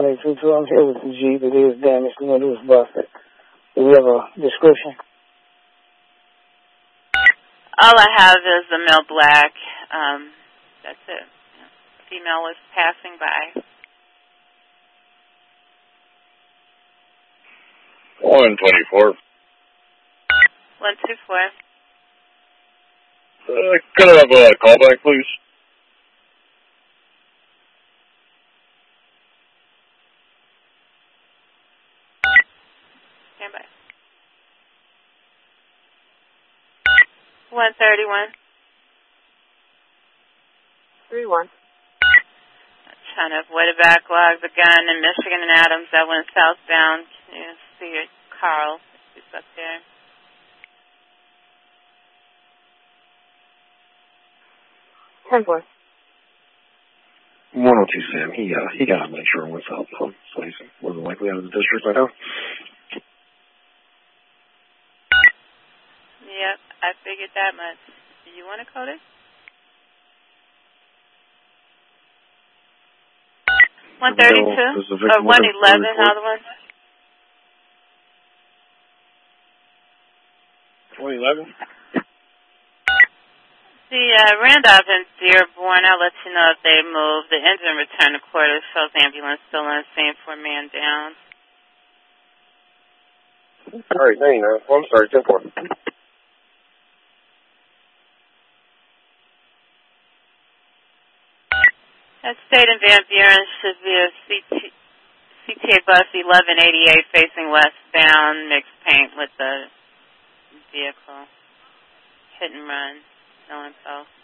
1822. I'm here with the Jeep. It is damaged. You know, it was busted. Do we have a description? All I have is the male black. That's it. Female was passing by. 124. 124. Could I have a callback, please? Stand by. 131. 31. Trying to avoid a backlog. The gun in Michigan and Adams that went southbound. Can you see it? Carl, he's up there. Ten-4. 102, Sam. He got to make sure what's up. So he's more than likely out of the district right now. Yep, I figured that much. Do you want to code it? 132 or 111, another one. 111. The Randolph and Dearborn, I'll let you know if they move. The engine returned to quarters, shows ambulance still on scene for a man down. All right, 99. I'm sorry, 10-4. That State and Van Buren should be a CTA bus 1188 facing westbound, mixed paint with the vehicle. Hit and run. No info.